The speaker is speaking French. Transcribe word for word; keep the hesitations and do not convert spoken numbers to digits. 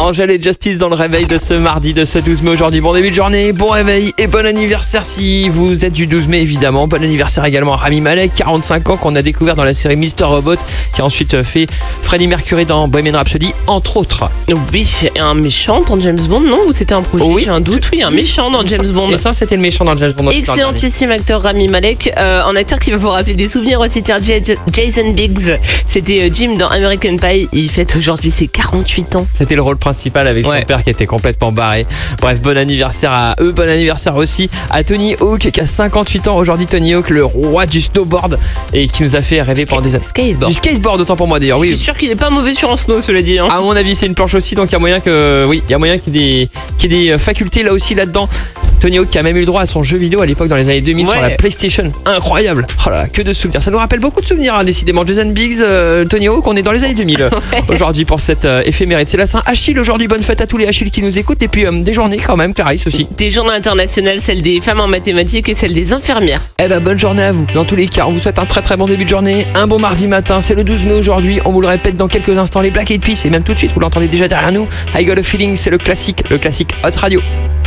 Angèle et Justice dans le réveil de ce mardi, de ce douze mai aujourd'hui. Bon début de journée, bon réveil et bon anniversaire si vous êtes du douze mai évidemment. Bon anniversaire également à Rami Malek, quarante-cinq ans, qu'on a découvert dans la série mister Robot, qui a ensuite fait Freddie Mercury dans Bohemian Rhapsody, entre autres. Oui, un méchant dans James Bond, non? Ou c'était un projet? Oui. J'ai un doute, oui, un méchant dans James Bond. Et ça, c'était le méchant dans James Bond. Excellentissime acteur Rami Malek, euh, un acteur qui va vous rappeler des souvenirs aussi. Jason Biggs, c'était Jim dans American Pie. Il fête aujourd'hui ses quarante-huit ans. C'était le rôle principal avec Ouais. son père qui était complètement barré. Bref, bon anniversaire à eux, bon anniversaire aussi à Tony Hawk qui a cinquante-huit ans aujourd'hui. Tony Hawk, le roi du snowboard et qui nous a fait rêver pendant des années. Skateboard. Du skateboard, autant pour moi d'ailleurs. Je Oui. suis sûr qu'il est pas mauvais sur un snow, cela dit. Hein. À mon avis, c'est une planche aussi, donc il y a moyen que, oui, il y a moyen qu'il y ait des, qu'il y ait des facultés là aussi là-dedans. Tony Hawk qui a même eu le droit à son jeu vidéo à l'époque dans les années deux mille Ouais. sur la PlayStation. Incroyable. Oh là là, que de souvenirs. Ça nous rappelle beaucoup de souvenirs, hein, décidément. Jason Biggs, euh, Tony Hawk, on est dans les années deux mille Ouais. aujourd'hui pour cette euh, éphéméride. C'est la Saint-Achille aujourd'hui. Bonne fête à tous les Achilles qui nous écoutent. Et puis euh, des journées quand même, Clarisse aussi. Des journées internationales, celle des femmes en mathématiques et celle des infirmières. Eh ben bonne journée à vous. Dans tous les cas, on vous souhaite un très très bon début de journée. Un bon mardi matin. C'est le douze mai aujourd'hui. On vous le répète dans quelques instants. Les Black Eyed Peas et même tout de suite, vous l'entendez déjà derrière nous. I Got a Feeling, c'est le classique, le classique Hot Radio.